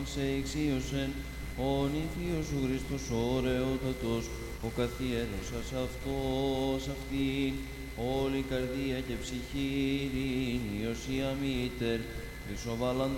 σε εξίωσεν, ον η Θείος σου Χριστός ωραιότατος, ο καθιέρωσας αυτός αυτήν, όλη καρδία και ψυχή ειρήνη, Ιωσία μήτερ, Χρυσοβάλλαντος